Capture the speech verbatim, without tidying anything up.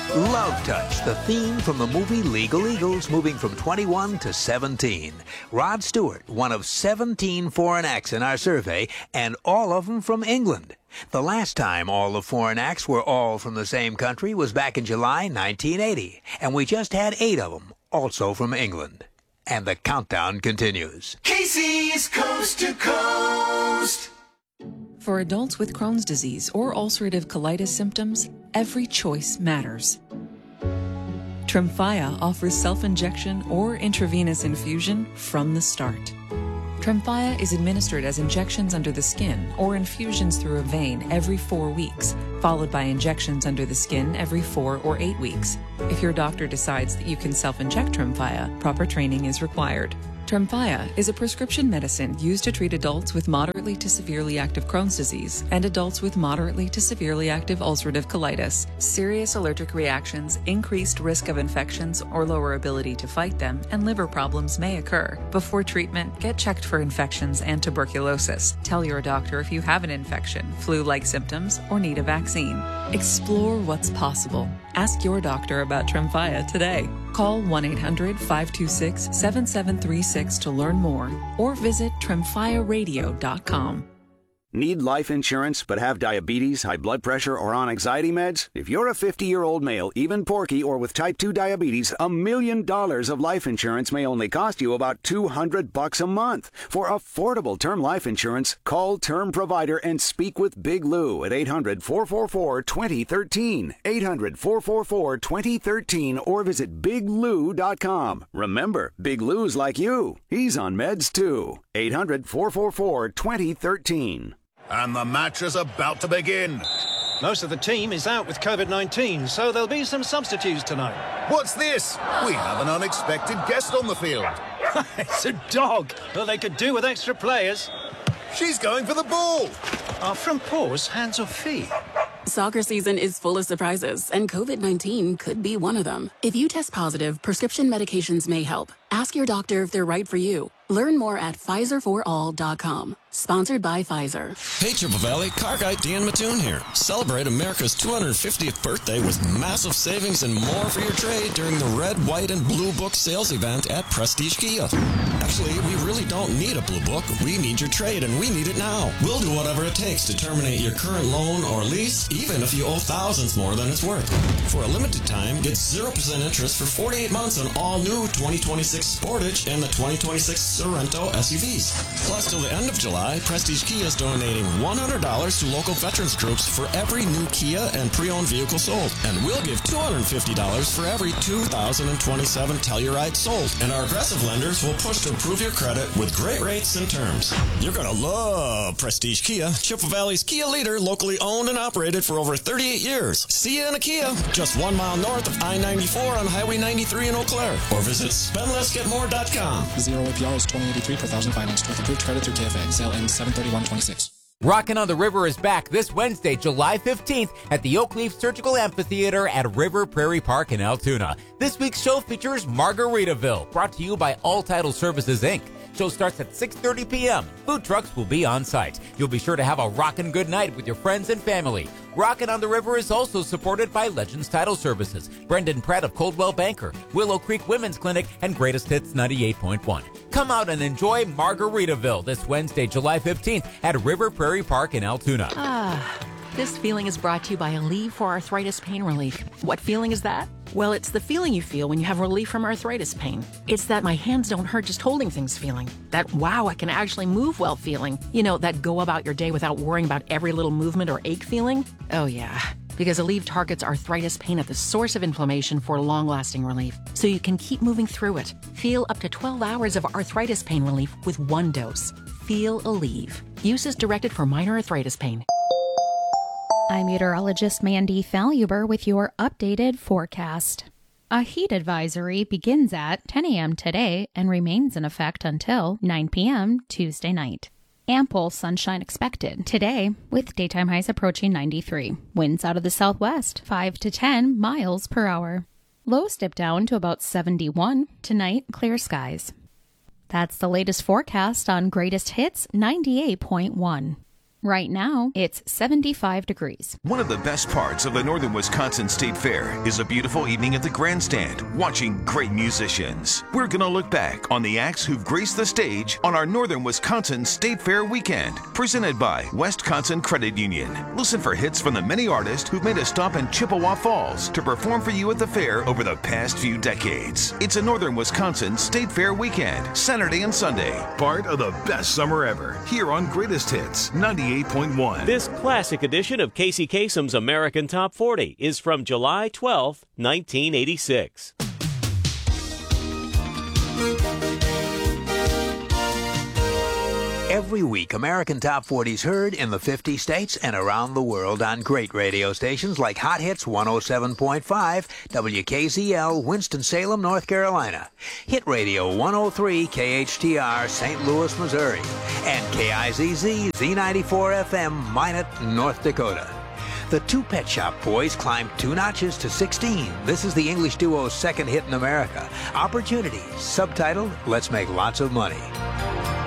Love Touch, the theme from the movie Legal Eagles, moving from twenty-one to seventeen. Rod Stewart, one of seventeen foreign acts in our survey, and all of them from England. The last time all the foreign acts were all from the same country was back in July nineteen eighty, and we just had eight of them, also from England. And the countdown continues. Casey's Coast to Coast. For adults with Crohn's disease or ulcerative colitis symptoms, every choice matters. Tremfya offers self-injection or intravenous infusion from the start. Tremfya is administered as injections under the skin or infusions through a vein every four weeks, followed by injections under the skin every four or eight weeks. If your doctor decides that you can self-inject Tremfya, proper training is required. Tremfya is a prescription medicine used to treat adults with moderately to severely active Crohn's disease and adults with moderately to severely active ulcerative colitis. Serious allergic reactions, increased risk of infections or lower ability to fight them, and liver problems may occur. Before treatment, get checked for infections and tuberculosis. Tell your doctor if you have an infection, flu-like symptoms, or need a vaccine. Explore what's possible. Ask your doctor about Tremfya today. Call one eight hundred, five two six, seven seven three six to learn more or visit tremfya radio dot com. Need life insurance but have diabetes, high blood pressure, or on anxiety meds? If you're a fifty-year-old male, even porky, or with type two diabetes, a million dollars of life insurance may only cost you about two hundred bucks a month. For affordable term life insurance, call Term Provider and speak with Big Lou at eight hundred, four four four, two zero one three, eight hundred, four four four, two zero one three, or visit big lou dot com. Remember, Big Lou's like you. He's on meds too. eight hundred, four four four, two zero one three. And the match is about to begin. Most of the team is out with COVID nineteen, so there'll be some substitutes tonight. What's this? We have an unexpected guest on the field. It's a dog. Well, they could do with extra players. She's going for the ball. Are front paws hands or feet? Soccer season is full of surprises, and COVID nineteen could be one of them. If you test positive, prescription medications may help. Ask your doctor if they're right for you. Learn more at Pfizer for all dot com. Sponsored by Pfizer. Hey, Triple Valley, car guy Dan Mattoon here. Celebrate America's two hundred fiftieth birthday with massive savings and more for your trade during the Red, White, and Blue Book sales event at Prestige Kia. Actually, we really don't need a Blue Book. We need your trade, and we need it now. We'll do whatever it takes to terminate your current loan or lease, even if you owe thousands more than it's worth. For a limited time, get zero percent interest for forty-eight months on all new twenty twenty-six Sportage and the twenty twenty-six Sorento S U Vs. Plus, till the end of July, Prestige Kia is donating one hundred dollars to local veterans groups for every new Kia and pre-owned vehicle sold. And we'll give two hundred fifty dollars for every two thousand twenty-seven Telluride sold. And our aggressive lenders will push to improve your credit with great rates and terms. You're going to love Prestige Kia, Chippewa Valley's Kia leader, locally owned and operated for over thirty-eight years. See you in a Kia, just one mile north of I ninety-four on Highway ninety-three in Eau Claire. Or visit spend less get more dot com. Zero A P R is twenty eighty-three per thousand financed with approved credit through K F A. Sale ends seven thirty-one twenty-six. Rockin' on the River is back this Wednesday, July fifteenth at the Oakleaf Surgical Amphitheater at River Prairie Park in Altoona. This week's show features Margaritaville, brought to you by All Title Services, Incorporated. Show starts at six thirty p.m. Food trucks will be on site. You'll be sure to have a rockin' good night with your friends and family. Rockin' on the River is also supported by Legends Title Services, Brendan Pratt of Coldwell Banker, Willow Creek Women's Clinic, and Greatest Hits ninety-eight point one. Come out and enjoy Margaritaville this Wednesday, July fifteenth at River Prairie Park in Altoona. Ah, this feeling is brought to you by Aleve for Arthritis Pain Relief. What feeling is that? Well, it's the feeling you feel when you have relief from arthritis pain. It's that my hands don't hurt just holding things feeling. That wow, I can actually move well feeling. You know, that go about your day without worrying about every little movement or ache feeling. Oh yeah, because Aleve targets arthritis pain at the source of inflammation for long-lasting relief, so you can keep moving through it. Feel up to twelve hours of arthritis pain relief with one dose. Feel Aleve. Use is directed for minor arthritis pain. I'm meteorologist Mandy Faluber with your updated forecast. A heat advisory begins at ten a.m. today and remains in effect until nine p.m. Tuesday night. Ample sunshine expected today with daytime highs approaching ninety-three. Winds out of the southwest, five to ten miles per hour. Lows dip down to about seventy-one. Tonight, clear skies. That's the latest forecast on Greatest Hits ninety-eight point one. Right now, it's seventy-five degrees. One of the best parts of the Northern Wisconsin State Fair is a beautiful evening at the grandstand, watching great musicians. We're going to look back on the acts who've graced the stage on our Northern Wisconsin State Fair weekend, presented by Wisconsin Credit Union. Listen for hits from the many artists who've made a stop in Chippewa Falls to perform for you at the fair over the past few decades. It's a Northern Wisconsin State Fair weekend, Saturday and Sunday. Part of the best summer ever, here on Greatest Hits ninety-eight point one. This classic edition of Casey Kasem's American Top forty is from July twelfth, nineteen eighty-six. Every week, American Top forty is heard in the fifty states and around the world on great radio stations like Hot Hits one oh seven point five, W K Z L, Winston-Salem, North Carolina, Hit Radio one oh three, K H T R, Saint Louis, Missouri, and K I Z Z, Z ninety-four F M, Minot, North Dakota. The two Pet Shop Boys climbed two notches to sixteen. This is the English duo's second hit in America. Opportunity, subtitled, Let's Make Lots of Money.